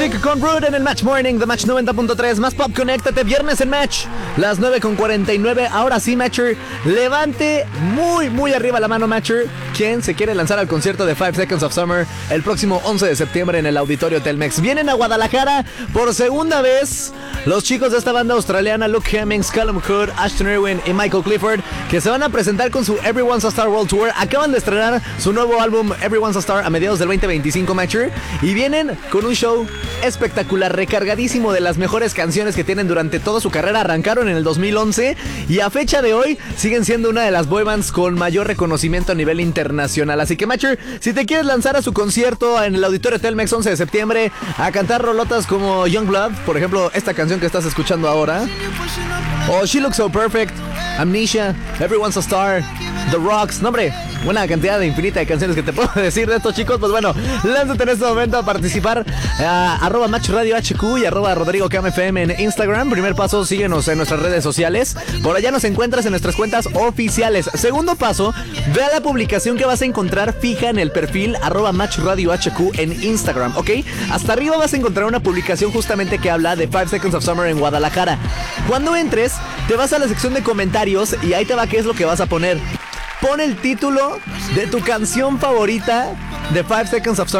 Logic con Rude en el Match Morning de Match 90.3. Más pop, conéctate. Viernes en Match. Las 9:49. Ahora sí, Matcher. Levante muy arriba la mano, Matcher. ¿Quién se quiere lanzar al concierto de 5 Seconds of Summer el próximo 11 de septiembre en el Auditorio Telmex? Vienen a Guadalajara por segunda vez los chicos de esta banda australiana, Luke Hemmings, Callum Hood, Ashton Irwin y Michael Clifford, que se van a presentar con su Everyone's a Star World Tour. Acaban de estrenar su nuevo álbum Everyone's a Star a mediados del 2025, Matcher, y vienen con un show espectacular, recargadísimo de las mejores canciones que tienen durante toda su carrera. Arrancaron en el 2011 y a fecha de hoy siguen siendo una de las boy bands con mayor reconocimiento a nivel internacional. Así que, Matcher, si te quieres lanzar a su concierto en el Auditorio Telmex 11 de septiembre a cantar rolotas como Youngblood, por ejemplo, esta canción que estás escuchando ahora, o She Looks So Perfect, Amnesia, Everyone's a Star, The Rocks, no hombre, una cantidad de infinita de canciones que te puedo decir de estos chicos. Pues bueno, lánzate en este momento a participar arroba Match Radio HQ y arroba Rodrigo KMFM en Instagram. Primer paso, síguenos en nuestras redes sociales. Por allá nos encuentras en nuestras cuentas oficiales. Segundo paso, ve a la publicación que vas a encontrar fija en el perfil arroba Match Radio HQ en Instagram, ¿ok? Hasta arriba vas a encontrar una publicación justamente que habla de 5 Seconds of Summer en Guadalajara. Cuando entres, te vas a la sección de comentarios y ahí te va qué es lo que vas a poner. Pon el título de tu canción favorita de 5 Seconds of Summer